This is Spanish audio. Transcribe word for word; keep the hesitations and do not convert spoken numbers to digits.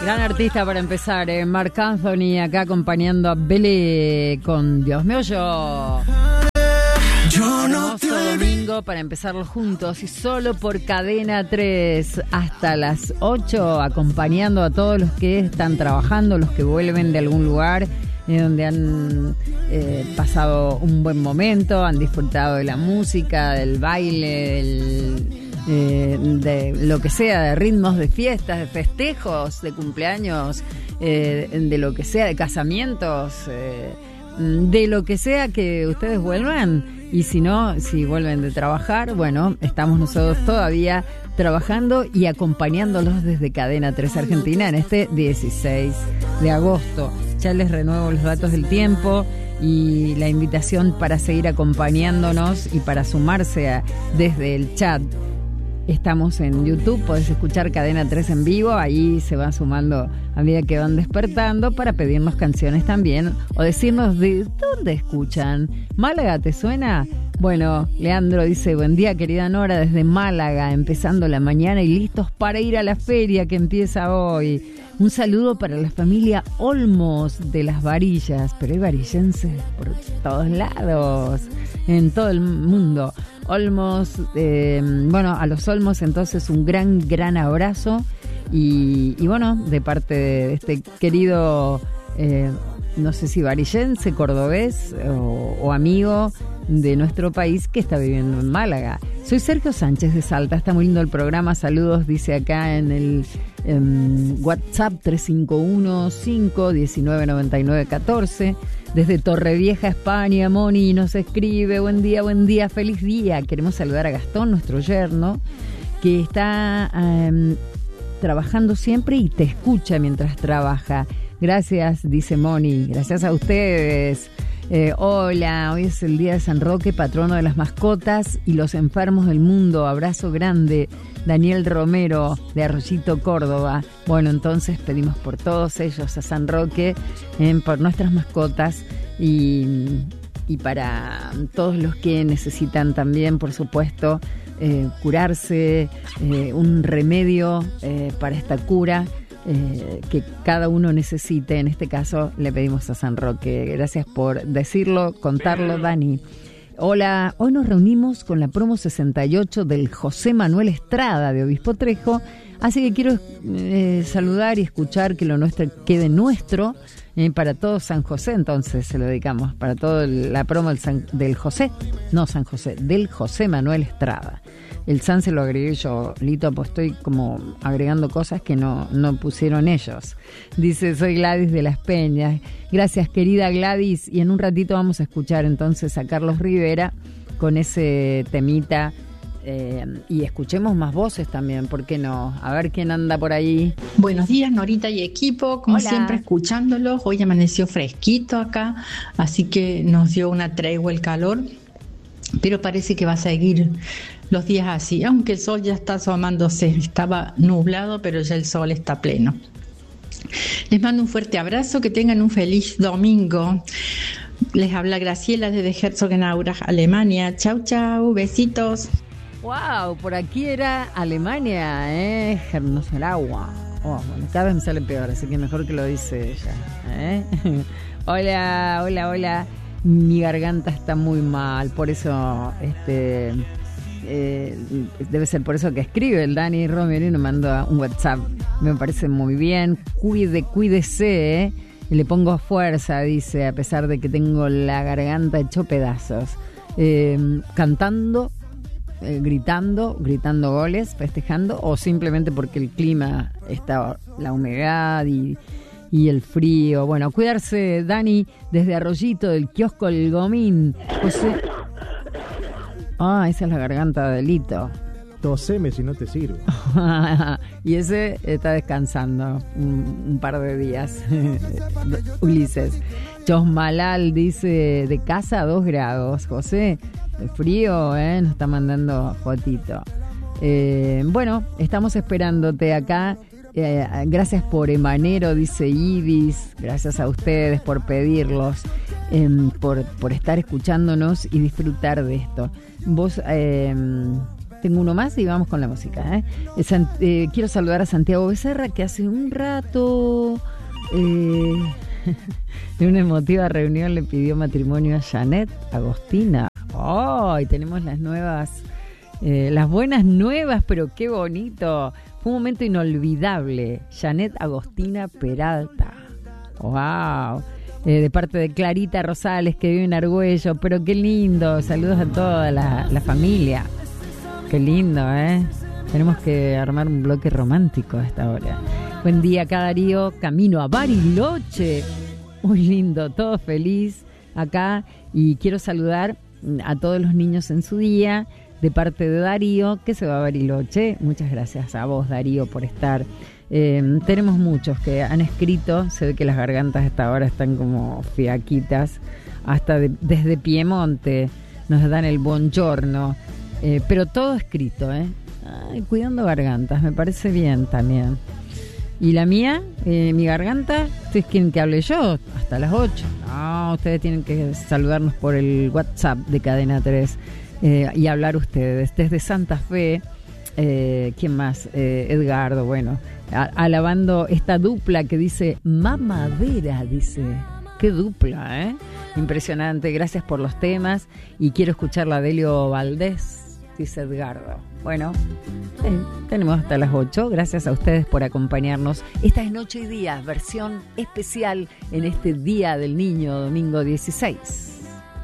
Gran artista para empezar, eh, Marc Anthony, acá acompañando a Bele con Dios mío yo. Yo no te domingo para empezarlo juntos y solo por Cadena tres hasta las ocho, acompañando a todos los que están trabajando, los que vuelven de algún lugar eh, donde han eh, pasado un buen momento, han disfrutado de la música, del baile, del... Eh, de lo que sea, de ritmos de fiestas, de festejos, de cumpleaños, eh, de lo que sea, de casamientos, eh, de lo que sea que ustedes vuelvan. Y si no, si vuelven de trabajar, bueno, estamos nosotros todavía trabajando y acompañándolos desde Cadena tres Argentina en este dieciséis de agosto. Ya les renuevo los datos del tiempo y la invitación para seguir acompañándonos y para sumarse a, desde el chat. Estamos en YouTube, podés escuchar Cadena tres en vivo, ahí se van sumando a medida que van despertando para pedirnos canciones también o decirnos de dónde escuchan. ¿Málaga te suena? Bueno, Leandro dice, buen día querida Nora, desde Málaga, empezando la mañana y listos para ir a la feria que empieza hoy. Un saludo para la familia Olmos de Las Varillas, pero hay varillenses por todos lados, en todo el mundo. Olmos, eh, bueno, a los Olmos entonces un gran, gran abrazo y, y bueno, de parte de este querido, eh, no sé si varillense, cordobés o, o amigo de nuestro país que está viviendo en Málaga. Soy Sergio Sánchez de Salta, está muy lindo el programa, saludos, dice acá en el en WhatsApp tres cinco uno, cinco uno nueve, nueve nueve uno cuatro. Desde Torrevieja, España, Moni nos escribe, buen día, buen día, feliz día. Queremos saludar a Gastón, nuestro yerno, que está um, trabajando siempre y te escucha mientras trabaja. Gracias, dice Moni, gracias a ustedes. Eh, hola, hoy es el día de San Roque, patrono de las mascotas y los enfermos del mundo. Abrazo grande, Daniel Romero de Arroyito, Córdoba. Bueno, entonces pedimos por todos ellos a San Roque, eh, por nuestras mascotas y, y para todos los que necesitan también, por supuesto, eh, curarse, eh, un remedio eh, para esta cura. Eh, que cada uno necesite. En este caso le pedimos a San Roque. Gracias por decirlo, contarlo, Dani. Hola, hoy nos reunimos con la promo sesenta y ocho del José Manuel Estrada de Obispo Trejo, así que quiero eh, saludar y escuchar que lo nuestro quede nuestro, eh, para todo San José. Entonces se lo dedicamos para toda la promo del, San, del José, no San José, del José Manuel Estrada. El San se lo agregué yo, Lito, pues estoy como agregando cosas que no, no pusieron ellos. Dice, soy Gladys de Las Peñas. Gracias, querida Gladys. Y en un ratito vamos a escuchar entonces a Carlos Rivera con ese temita. Eh, y escuchemos más voces también, ¿por qué no? A ver quién anda por ahí. Buenos días, Norita y equipo, como Hola. Siempre escuchándolos. Hoy amaneció fresquito acá, así que nos dio una tregua el calor, pero parece que va a seguir los días así, aunque el sol ya está asomándose. Estaba nublado, pero ya el sol está pleno. Les mando un fuerte abrazo, que tengan un feliz domingo. Les habla Graciela desde Herzogenaurach, Alemania. Chau, chau, besitos. Wow, por aquí era Alemania, ¿eh? Herzogenaurach. Oh, bueno, cada vez me sale peor, así que mejor que lo dice ella, ¿eh? Hola, hola, hola. Mi garganta está muy mal, por eso, este, eh, debe ser por eso que escribe el Dani Romero y nos manda un WhatsApp. Me parece muy bien. Cuide, cuídese, ¿eh? Y le pongo fuerza, dice, a pesar de que tengo la garganta hecho pedazos. Eh, cantando, eh, gritando, gritando goles, festejando, o simplemente porque el clima está, la humedad y... y el frío. Bueno, cuidarse, Dani, desde Arroyito, del kiosco El Gomín. José. Ah, esa es la garganta de Lito. Toseme si no te sirve. Y ese está descansando un, un par de días. Ulises. Chosmalal dice, de casa a dos grados. José, el frío, ¿eh? Nos está mandando fotito. Eh, bueno, estamos esperándote acá. Eh, gracias por Emanero, dice Ibis. Gracias a ustedes por pedirlos, eh, por, por estar escuchándonos y disfrutar de esto. Vos eh, tengo uno más y vamos con la música. ¿eh? Eh, eh, quiero saludar a Santiago Becerra, que hace un rato, eh, en una emotiva reunión, le pidió matrimonio a Janet Agostina. ¡Oh! Y tenemos las nuevas, eh, las buenas nuevas, pero qué bonito. Fue un momento inolvidable. Janet Agostina Peralta. ¡Wow! Eh, de parte de Clarita Rosales, que vive en Argüello, pero qué lindo. Saludos a toda la, la familia. Qué lindo, ¿eh? Tenemos que armar un bloque romántico a esta hora. Buen día acá, Darío. Camino a Bariloche. Muy lindo, todo feliz acá. Y quiero saludar a todos los niños en su día, de parte de Darío, que se va a Bariloche. Muchas gracias a vos, Darío, por estar. Eh, tenemos muchos que han escrito, se ve que las gargantas hasta ahora están como fiaquitas, hasta de, desde Piemonte nos dan el buongiorno, eh, pero todo escrito, ¿eh? Ay, cuidando gargantas, me parece bien también. Y la mía, eh, mi garganta, ¿ustedes quieren que hable yo? Hasta las ocho. No, ustedes tienen que saludarnos por el WhatsApp de Cadena tres eh, y hablar ustedes. Desde Santa Fe, eh, ¿quién más? Eh, Edgardo, bueno, a, alabando esta dupla que dice mamadera, dice. Qué dupla, ¿eh? Impresionante, gracias por los temas. Y quiero escuchar la de Delio Valdés, dice Edgardo. Bueno, eh, tenemos hasta las ocho. Gracias a ustedes por acompañarnos. Esta es Noche y Día, versión especial en este Día del Niño, domingo dieciséis.